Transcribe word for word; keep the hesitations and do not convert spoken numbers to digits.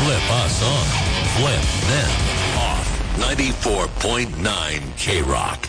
Flip us on. Flip them off. ninety-four point nine K-Rock.